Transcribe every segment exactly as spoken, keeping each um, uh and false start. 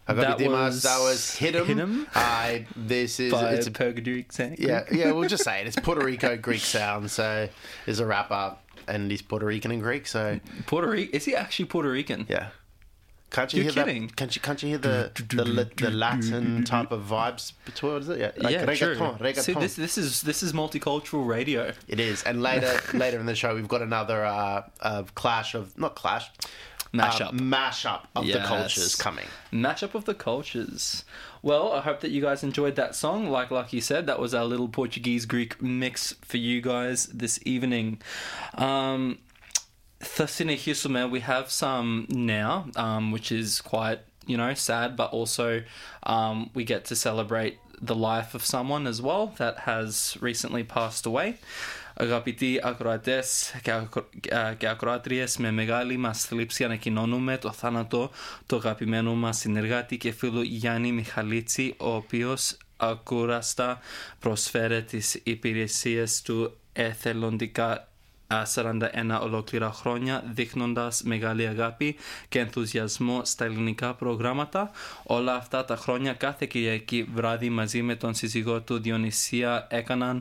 Agapi That Dimas, was that was Hit 'Em. Hit 'Em. Uh, this is By it's a, Pergaduric Tank. yeah, yeah. We'll just say it. It's Puerto Rico Greek sound. So there's a rapper, and he's Puerto Rican and Greek. So Puerto Rican. Is he actually Puerto Rican? yeah. Can't you You're hear kidding. that? Can't you? Can't you hear the the, the Latin type of vibes towards it? Yeah, like yeah, true. reggaeton, reggaeton. See, this this is this is multicultural radio. It is, and later later in the show we've got another uh, uh, clash of not clash, Mashup. uh, mashup of the Yes. cultures coming. Mashup of the cultures. Well, I hope that you guys enjoyed that song. Like like you said, that was our little Portuguese Greek mix for you guys this evening. Um, Θα συνεχίσουμε. We have some now, um, which is quite, you know, sad, but also um, we get to celebrate the life of someone as well that has recently passed away. Αγαπητοί ακροατές και ακροάτριες, με μεγάλη μας θλίψη ανακοινώνουμε το θάνατο του αγαπημένου μας συνεργάτη και φίλου Γιάννη Μιχαλίτση, ο οποίος ακούραστα προσφέρει τις υπηρεσίες του εθελοντικά σαράντα ένα ολόκληρα χρόνια, δείχνοντας μεγάλη αγάπη και ενθουσιασμό στα ελληνικά προγράμματα. Όλα αυτά τα χρόνια κάθε Κυριακή βράδυ μαζί με τον σύζυγό του Διονυσία έκαναν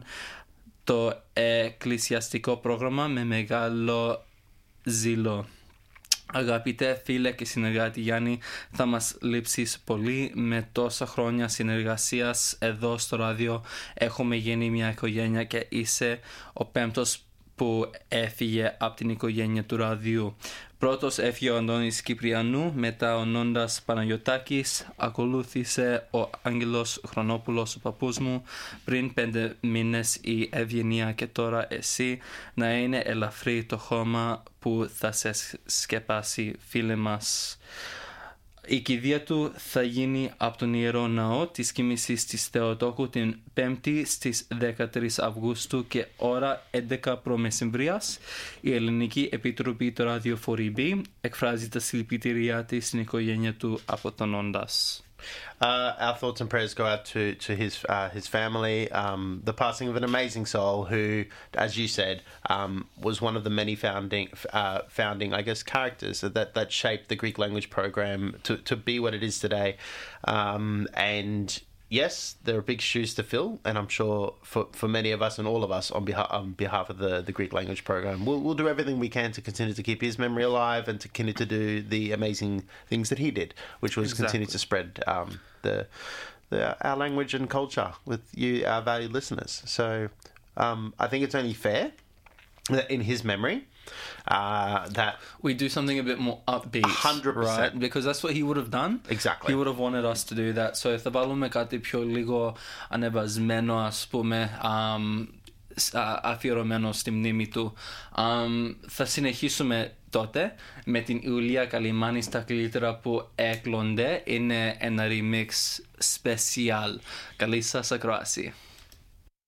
το εκκλησιαστικό πρόγραμμα με μεγάλο ζήλο. Αγαπητέ φίλε και συνεργάτη Γιάννη, θα μας λείψεις πολύ. Με τόσα χρόνια συνεργασίας εδώ στο ράδιο έχουμε γίνει μια οικογένεια και είσαι ο πέμπτος που έφυγε από την οικογένεια του ραδιού. Πρώτος έφυγε ο Αντώνης Κυπριανού, μετά ο Νόντας Παναγιωτάκης, ακολούθησε ο Άγγελος Χρονόπουλος, ο παππούς μου, πριν πέντε μήνες η Ευγενία και τώρα εσύ. Να είναι ελαφρύ το χώμα που θα σε σκεπάσει, φίλε μας. Η κηδεία του θα γίνει από τον Ιερό Ναό της Κοίμησης της Θεοτόκου την Πέμπτη στις δεκατρείς Αυγούστου και ώρα έντεκα προμεσημβρίας. Η Ελληνική Επιτροπή του Ραδιοφοριμπή εκφράζει τα συλληπιτήριά της στην οικογένεια του από τον Όντας. Uh, our thoughts and prayers go out to to his uh, his family. Um, the passing of an amazing soul who, as you said, um, was one of the many founding uh, founding, I guess, characters that that shaped the Greek language program to to be what it is today. Um, and yes, there are big shoes to fill, and I'm sure for, for many of us and all of us on behalf on behalf of the, the Greek language program, we'll we'll do everything we can to continue to keep his memory alive and to continue to do the amazing things that he did, which was Exactly. continue to spread um, the the our language and culture with you, our valued listeners. So um, I think it's only fair that in his memory uh, that we do something a bit more upbeat, one hundred percent. right? Because that's what he would have done. Exactly. He would have wanted us to do that. So θα βάλουμε κάτι πιο λίγο ανεβασμένο, ας πούμε, um, αφιερωμένο στη μνήμη του. Um, θα συνεχίσουμε τότε με την Ιουλία Καλυμάνη στα καλύτερα που έκλονται. Είναι ένα remix special. Καλή σας ακρόαση.